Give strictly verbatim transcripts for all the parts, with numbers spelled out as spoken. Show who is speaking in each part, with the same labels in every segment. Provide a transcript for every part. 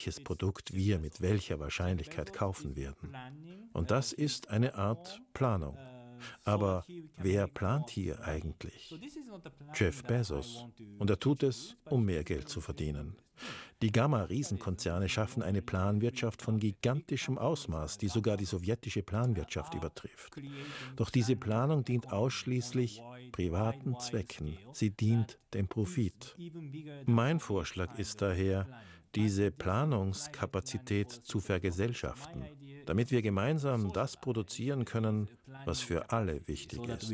Speaker 1: welches Produkt wir mit welcher Wahrscheinlichkeit kaufen werden. Und das ist eine Art Planung. Aber wer plant hier eigentlich? Jeff Bezos. Und er tut es, um mehr Geld zu verdienen. Die Gamma-Riesenkonzerne schaffen eine Planwirtschaft von gigantischem Ausmaß, die sogar die sowjetische Planwirtschaft übertrifft. Doch diese Planung dient ausschließlich privaten Zwecken. Sie dient dem Profit. Mein Vorschlag ist daher, diese Planungskapazität zu vergesellschaften, damit wir gemeinsam das produzieren können, was für alle wichtig ist.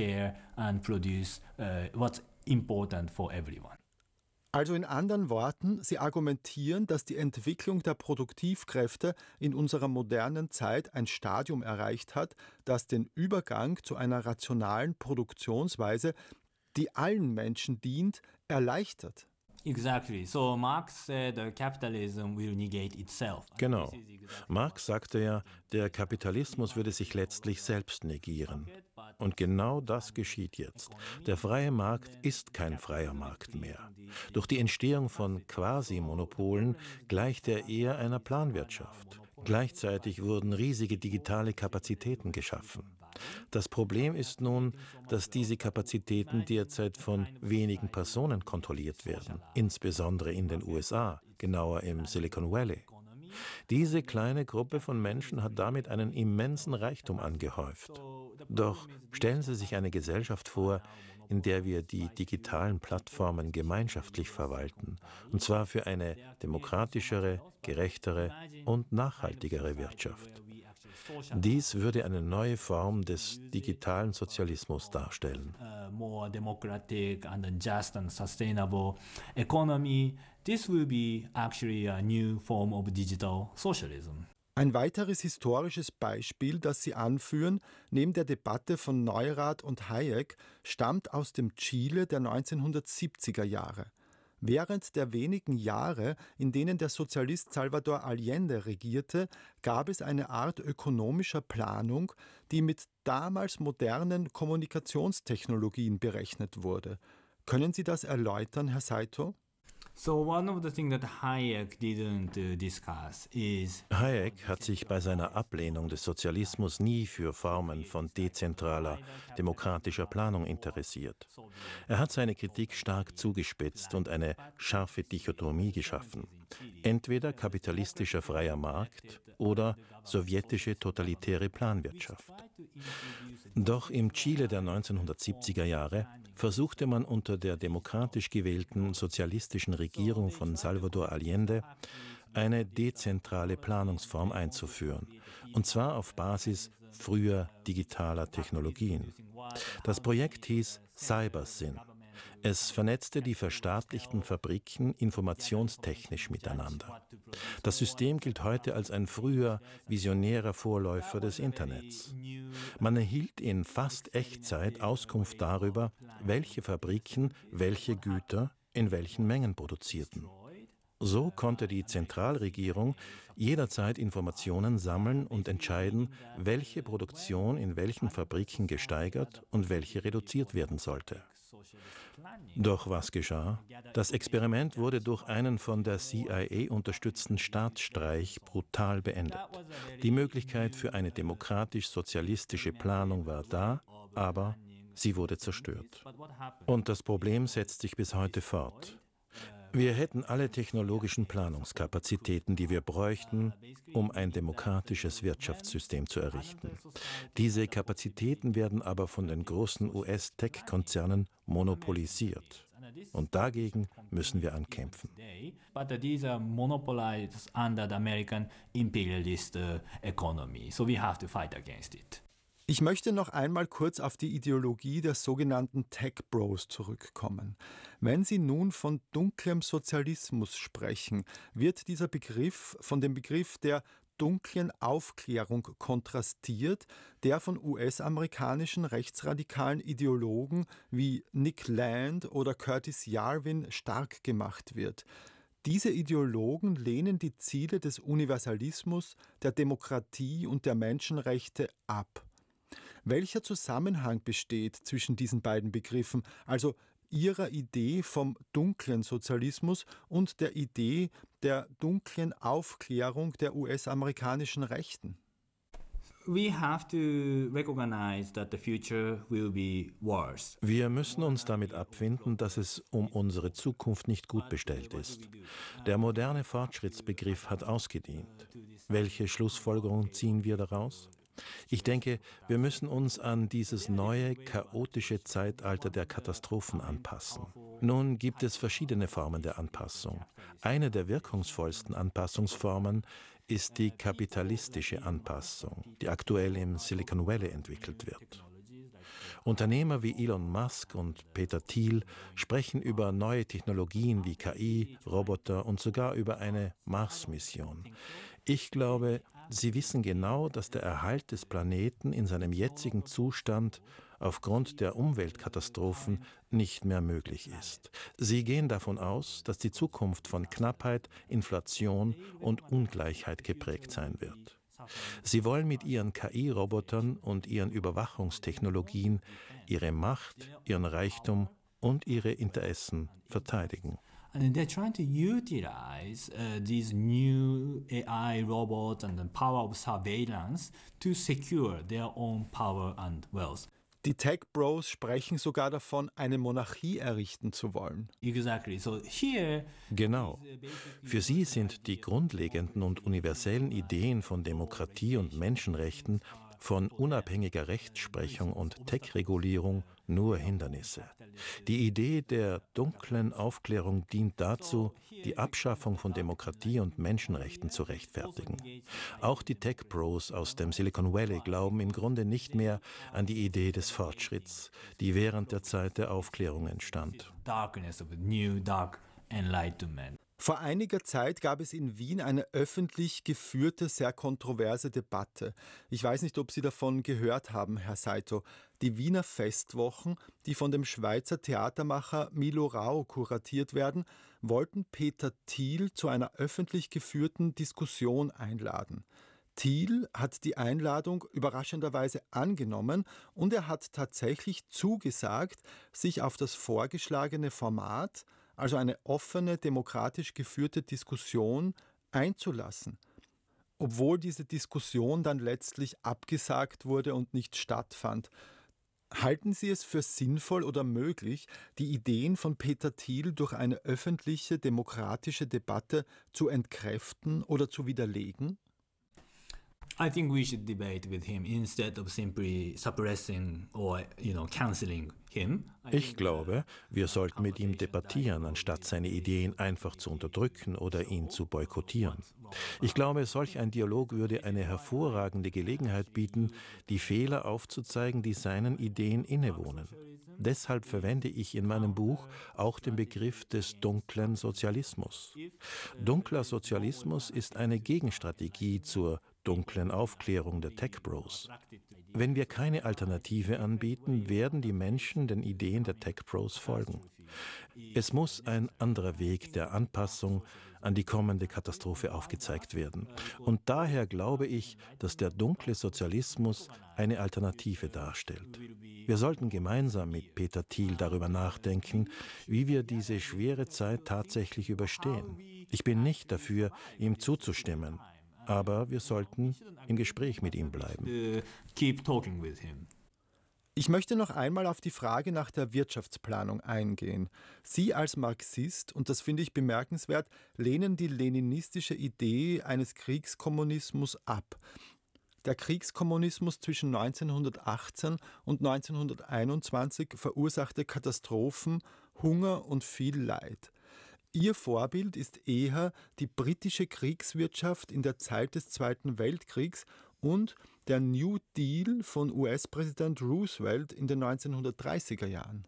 Speaker 2: Also in anderen Worten, Sie argumentieren, dass die Entwicklung der Produktivkräfte in unserer modernen Zeit ein Stadium erreicht hat, das den Übergang zu einer rationalen Produktionsweise, die allen Menschen dient, erleichtert.
Speaker 3: Exactly. So Marx said uh, capitalism will negate itself.
Speaker 1: Genau. Marx sagte ja, der Kapitalismus würde sich letztlich selbst negieren. Und genau das geschieht jetzt. Der freie Markt ist kein freier Markt mehr. Durch die Entstehung von Quasi-Monopolen gleicht er eher einer Planwirtschaft. Gleichzeitig wurden riesige digitale Kapazitäten geschaffen. Das Problem ist nun, dass diese Kapazitäten derzeit von wenigen Personen kontrolliert werden, insbesondere in den U S A, genauer im Silicon Valley. Diese kleine Gruppe von Menschen hat damit einen immensen Reichtum angehäuft. Doch stellen Sie sich eine Gesellschaft vor, in der wir die digitalen Plattformen gemeinschaftlich verwalten, und zwar für eine demokratischere, gerechtere und nachhaltigere Wirtschaft. Dies würde eine neue Form des digitalen Sozialismus darstellen.
Speaker 3: More democratic and just and sustainable economy. This will be actually a new form of digital socialism.
Speaker 2: Ein weiteres historisches Beispiel, das Sie anführen, neben der Debatte von Neurath und Hayek, stammt aus dem Chile der neunzehnhundertsiebziger Jahre. Während der wenigen Jahre, in denen der Sozialist Salvador Allende regierte, gab es eine Art ökonomischer Planung, die mit damals modernen Kommunikationstechnologien berechnet wurde. Können Sie das erläutern, Herr Saito?
Speaker 3: So one of the things that Hayek didn't uh, discuss is
Speaker 1: Hayek hat sich bei seiner Ablehnung des Sozialismus nie für Formen von dezentraler, demokratischer Planung interessiert. Er hat seine Kritik stark zugespitzt und eine scharfe Dichotomie geschaffen. Entweder kapitalistischer freier Markt oder sowjetische totalitäre Planwirtschaft. Doch im Chile der neunzehnhundertsiebziger Jahre versuchte man unter der demokratisch gewählten sozialistischen Regierung von Salvador Allende eine dezentrale Planungsform einzuführen, und zwar auf Basis früher digitaler Technologien. Das Projekt hieß CyberSyn. Es vernetzte die verstaatlichten Fabriken informationstechnisch miteinander. Das System gilt heute als ein früher visionärer Vorläufer des Internets. Man erhielt in fast Echtzeit Auskunft darüber, welche Fabriken welche Güter in welchen Mengen produzierten. So konnte die Zentralregierung jederzeit Informationen sammeln und entscheiden, welche Produktion in welchen Fabriken gesteigert und welche reduziert werden sollte. Doch was geschah? Das Experiment wurde durch einen von der C I A unterstützten Staatsstreich brutal beendet. Die Möglichkeit für eine demokratisch-sozialistische Planung war da, aber sie wurde zerstört. Und das Problem setzt sich bis heute fort. Wir hätten alle technologischen Planungskapazitäten, die wir bräuchten, um ein demokratisches Wirtschaftssystem zu errichten. Diese Kapazitäten werden aber von den großen U S-Tech-Konzernen monopolisiert. Und dagegen müssen wir ankämpfen.
Speaker 3: But these are monopolized under the American imperialist economy. So we have to fight against it.
Speaker 2: Ich möchte noch einmal kurz auf die Ideologie der sogenannten Tech Bros zurückkommen. Wenn Sie nun von dunklem Sozialismus sprechen, wird dieser Begriff von dem Begriff der dunklen Aufklärung kontrastiert, der von U S-amerikanischen rechtsradikalen Ideologen wie Nick Land oder Curtis Yarvin stark gemacht wird. Diese Ideologen lehnen die Ziele des Universalismus, der Demokratie und der Menschenrechte ab. Welcher Zusammenhang besteht zwischen diesen beiden Begriffen? Also Ihrer Idee vom dunklen Sozialismus und der Idee der dunklen Aufklärung der U S-amerikanischen Rechten?
Speaker 3: We have to recognize that the future will be worse.
Speaker 1: Wir müssen uns damit abfinden, dass es um unsere Zukunft nicht gut bestellt ist. Der moderne Fortschrittsbegriff hat ausgedient. Welche Schlussfolgerung ziehen wir daraus? Ich denke, wir müssen uns an dieses neue, chaotische Zeitalter der Katastrophen anpassen. Nun gibt es verschiedene Formen der Anpassung. Eine der wirkungsvollsten Anpassungsformen ist die kapitalistische Anpassung, die aktuell im Silicon Valley entwickelt wird. Unternehmer wie Elon Musk und Peter Thiel sprechen über neue Technologien wie K I, Roboter und sogar über eine Mars-Mission. Ich glaube, sie wissen genau, dass der Erhalt des Planeten in seinem jetzigen Zustand aufgrund der Umweltkatastrophen nicht mehr möglich ist. Sie gehen davon aus, dass die Zukunft von Knappheit, Inflation und Ungleichheit geprägt sein wird. Sie wollen mit ihren K I-Robotern und ihren Überwachungstechnologien ihre Macht, ihren Reichtum und ihre Interessen verteidigen.
Speaker 3: And they're trying to utilize uh, these new A I robots and the power of surveillance to secure their own power and wealth.
Speaker 2: Die Tech-Bros sprechen sogar davon, eine Monarchie errichten zu wollen.
Speaker 3: Exactly. So here,
Speaker 1: Genau. Für sie sind die grundlegenden und universellen Ideen von Demokratie und Menschenrechten, von unabhängiger Rechtsprechung und Tech-Regulierung nur Hindernisse. Die Idee der dunklen Aufklärung dient dazu, die Abschaffung von Demokratie und Menschenrechten zu rechtfertigen. Auch die Tech-Bros aus dem Silicon Valley glauben im Grunde nicht mehr an die Idee des Fortschritts, die während der Zeit der Aufklärung entstand.
Speaker 3: darkness of a new dark enlightenment.
Speaker 2: Vor einiger Zeit gab es in Wien eine öffentlich geführte, sehr kontroverse Debatte. Ich weiß nicht, ob Sie davon gehört haben, Herr Saito. Die Wiener Festwochen, die von dem Schweizer Theatermacher Milo Rau kuratiert werden, wollten Peter Thiel zu einer öffentlich geführten Diskussion einladen. Thiel hat die Einladung überraschenderweise angenommen und er hat tatsächlich zugesagt, sich auf das vorgeschlagene Format, also eine offene, demokratisch geführte Diskussion, einzulassen. Obwohl diese Diskussion dann letztlich abgesagt wurde und nicht stattfand. Halten Sie es für sinnvoll oder möglich, die Ideen von Peter Thiel durch eine öffentliche, demokratische Debatte zu entkräften oder zu widerlegen?
Speaker 3: I think we should debate with him instead of simply suppressing or, you know, canceling him.
Speaker 1: Ich glaube, wir sollten mit ihm debattieren, anstatt seine Ideen einfach zu unterdrücken oder ihn zu boykottieren. Ich glaube, solch ein Dialog würde eine hervorragende Gelegenheit bieten, die Fehler aufzuzeigen, die seinen Ideen innewohnen. Deshalb verwende ich in meinem Buch auch den Begriff des dunklen Sozialismus. Dunkler Sozialismus ist eine Gegenstrategie zur dunklen Aufklärung der Tech-Bros. Wenn wir keine Alternative anbieten, werden die Menschen den Ideen der Tech-Bros folgen. Es muss ein anderer Weg der Anpassung an die kommende Katastrophe aufgezeigt werden. Und daher glaube ich, dass der dunkle Sozialismus eine Alternative darstellt. Wir sollten gemeinsam mit Peter Thiel darüber nachdenken, wie wir diese schwere Zeit tatsächlich überstehen. Ich bin nicht dafür, ihm zuzustimmen. Aber wir sollten im Gespräch mit ihm bleiben.
Speaker 3: Keep talking with him.
Speaker 2: Ich möchte noch einmal auf die Frage nach der Wirtschaftsplanung eingehen. Sie als Marxist, und das finde ich bemerkenswert, lehnen die leninistische Idee eines Kriegskommunismus ab. Der Kriegskommunismus zwischen neunzehnhundertachtzehn und neunzehnhunderteinundzwanzig verursachte Katastrophen, Hunger und viel Leid. Ihr Vorbild ist eher die britische Kriegswirtschaft in der Zeit des Zweiten Weltkriegs und der New Deal von U S-Präsident Roosevelt in den neunzehnhundertdreißiger Jahren.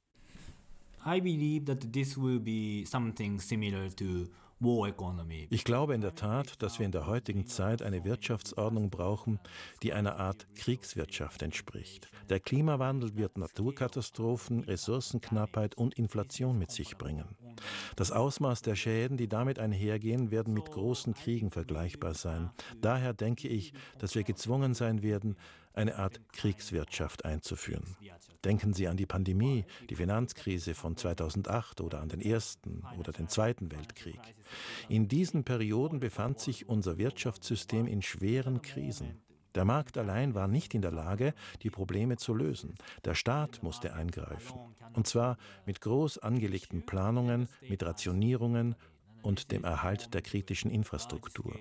Speaker 3: I believe that this will be something similar to war economy.
Speaker 1: Ich glaube in der Tat, dass wir in der heutigen Zeit eine Wirtschaftsordnung brauchen, die einer Art Kriegswirtschaft entspricht. Der Klimawandel wird Naturkatastrophen, Ressourcenknappheit und Inflation mit sich bringen. Das Ausmaß der Schäden, die damit einhergehen, werden mit großen Kriegen vergleichbar sein. Daher denke ich, dass wir gezwungen sein werden, eine Art Kriegswirtschaft einzuführen. Denken Sie an die Pandemie, die Finanzkrise von zweitausendacht oder an den Ersten oder den Zweiten Weltkrieg. In diesen Perioden befand sich unser Wirtschaftssystem in schweren Krisen. Der Markt allein war nicht in der Lage, die Probleme zu lösen. Der Staat musste eingreifen. Und zwar mit groß angelegten Planungen, mit Rationierungen und dem Erhalt der kritischen Infrastruktur.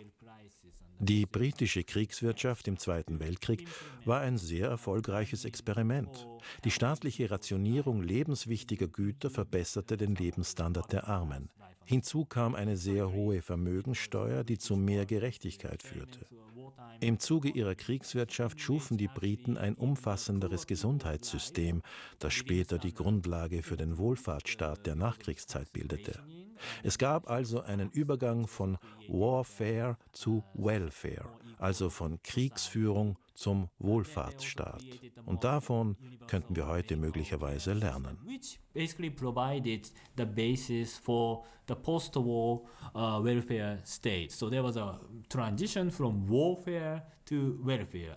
Speaker 1: Die britische Kriegswirtschaft im Zweiten Weltkrieg war ein sehr erfolgreiches Experiment. Die staatliche Rationierung lebenswichtiger Güter verbesserte den Lebensstandard der Armen. Hinzu kam eine sehr hohe Vermögenssteuer, die zu mehr Gerechtigkeit führte. Im Zuge ihrer Kriegswirtschaft schufen die Briten ein umfassenderes Gesundheitssystem, das später die Grundlage für den Wohlfahrtsstaat der Nachkriegszeit bildete. Es gab also einen Übergang von Warfare zu Welfare, also von Kriegsführung zum Wohlfahrtsstaat. Und davon könnten wir heute möglicherweise lernen.
Speaker 3: Which basically provided the basis for the post-war uh, welfare state. So there was a transition from warfare to welfare.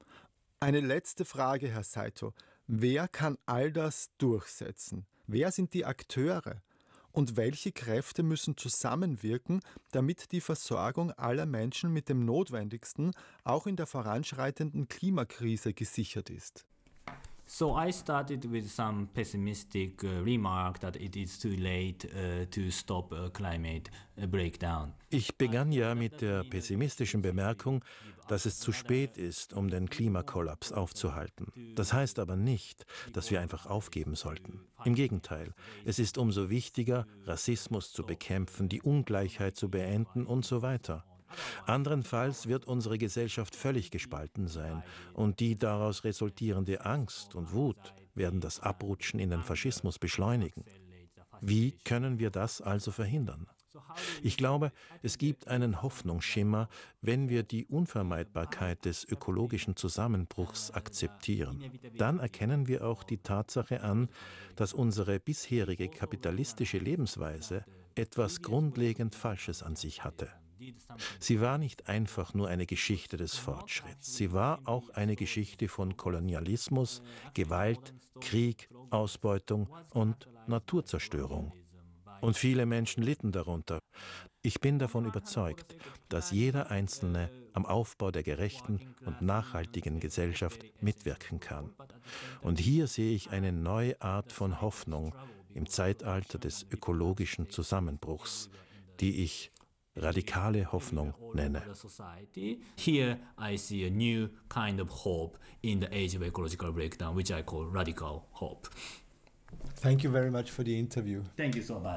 Speaker 2: Eine letzte Frage, Herr Saito. Wer kann all das durchsetzen? Wer sind die Akteure? Und welche Kräfte müssen zusammenwirken, damit die Versorgung aller Menschen mit dem Notwendigsten auch in der voranschreitenden Klimakrise gesichert ist?
Speaker 3: So I started with some pessimistic uh, remark that it is too late uh, to stop a climate uh, breakdown.
Speaker 1: Ich begann ja mit der pessimistischen Bemerkung, dass es zu spät ist, um den Klimakollaps aufzuhalten. Das heißt aber nicht, dass wir einfach aufgeben sollten. Im Gegenteil, es ist umso wichtiger, Rassismus zu bekämpfen, die Ungleichheit zu beenden und so weiter. Anderenfalls wird unsere Gesellschaft völlig gespalten sein und die daraus resultierende Angst und Wut werden das Abrutschen in den Faschismus beschleunigen. Wie können wir das also verhindern? Ich glaube, es gibt einen Hoffnungsschimmer, wenn wir die Unvermeidbarkeit des ökologischen Zusammenbruchs akzeptieren. Dann erkennen wir auch die Tatsache an, dass unsere bisherige kapitalistische Lebensweise etwas grundlegend Falsches an sich hatte. Sie war nicht einfach nur eine Geschichte des Fortschritts. Sie war auch eine Geschichte von Kolonialismus, Gewalt, Krieg, Ausbeutung und Naturzerstörung. Und viele Menschen litten darunter. Ich bin davon überzeugt, dass jeder Einzelne am Aufbau der gerechten und nachhaltigen Gesellschaft mitwirken kann. Und hier sehe ich eine neue Art von Hoffnung im Zeitalter des ökologischen Zusammenbruchs, die ich radikale Hoffnung nenne.
Speaker 3: Here I see a new kind of hope in the age of ecological breakdown, which I call radical hope.
Speaker 2: Thank you very much for the interview.
Speaker 3: Thank you so much.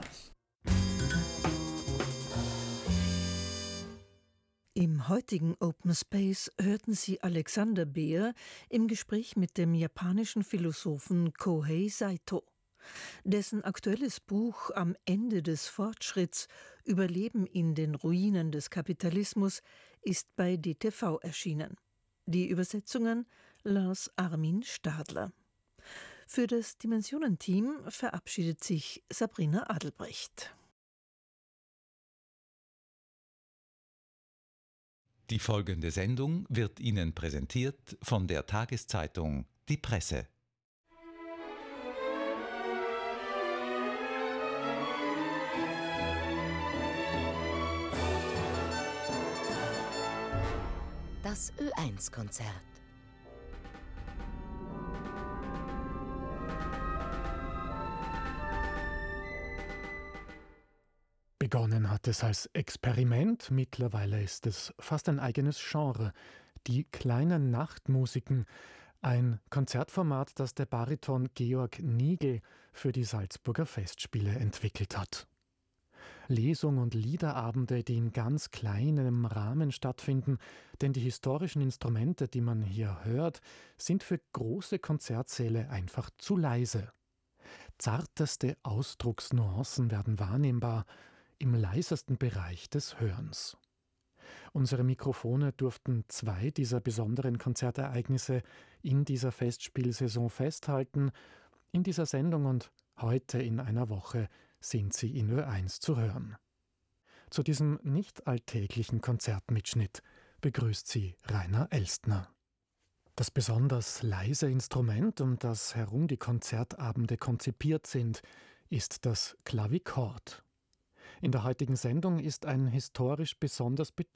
Speaker 4: Im heutigen Open Space hörten Sie Alexander Beer im Gespräch mit dem japanischen Philosophen Kohei Saito. Dessen aktuelles Buch Am Ende des Fortschritts – Überleben in den Ruinen des Kapitalismus ist bei D T V erschienen. Die Übersetzungen Lars Armin Stadler. Für das Dimensionen-Team verabschiedet sich Sabrina Adelbrecht.
Speaker 5: Die folgende Sendung wird Ihnen präsentiert von der Tageszeitung Die Presse.
Speaker 6: Das Ö eins Konzert.
Speaker 7: Begonnen hat es als Experiment, mittlerweile ist es fast ein eigenes Genre. Die kleinen Nachtmusiken, ein Konzertformat, das der Bariton Georg Nigl für die Salzburger Festspiele entwickelt hat. Lesung- und Liederabende, die in ganz kleinem Rahmen stattfinden, denn die historischen Instrumente, die man hier hört, sind für große Konzertsäle einfach zu leise. Zarteste Ausdrucksnuancen werden wahrnehmbar im leisesten Bereich des Hörens. Unsere Mikrofone durften zwei dieser besonderen Konzertereignisse in dieser Festspielsaison festhalten. In dieser Sendung und heute in einer Woche sind sie in Ö eins zu hören. Zu diesem nicht alltäglichen Konzertmitschnitt begrüßt sie Rainer Elstner. Das besonders leise Instrument, um das herum die Konzertabende konzipiert sind, ist das Klavichord. In der heutigen Sendung ist ein historisch besonders bedeutsames